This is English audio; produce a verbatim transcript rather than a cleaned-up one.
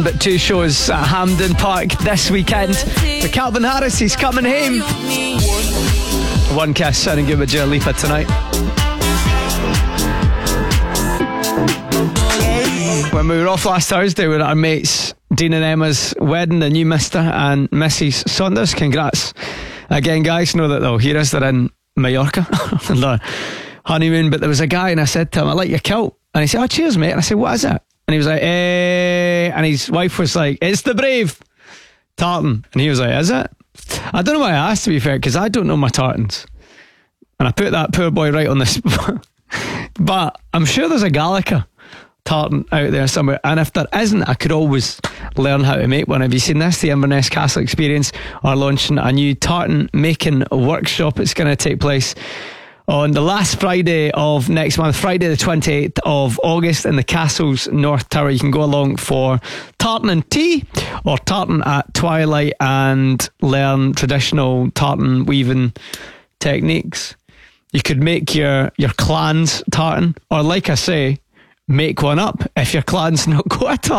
But two shows at Hampden Park this weekend. For Calvin Harris, he's coming home. One Kiss sounding good with Dua Lipa tonight. When we were off last Thursday, we were at our mates Dean and Emma's wedding, the new Mister and Missus Saunders. Congrats again, guys. Know that they'll hear us. They're in Mallorca on their honeymoon. But there was a guy, and I said to him, I like your kilt. And he said, oh, cheers, mate. And I said, what is it? And he was like, eh. And his wife was like, it's the Brave tartan. And he was like, is it? I don't know why I asked, to be fair, because I don't know my tartans. And I put that poor boy right on the spot. But I'm sure there's a Gallica tartan out there somewhere. And if there isn't, I could always learn how to make one. Have you seen this? The Inverness Castle Experience are launching a new tartan making workshop. It's going to take place on the last Friday of next month, Friday the twenty-eighth of August in the Castle's North Tower. You can go along for tartan and tea or tartan at twilight and learn traditional tartan weaving techniques. You could make your, your clan's tartan, or like I say, make one up if your clan's not got a tartan.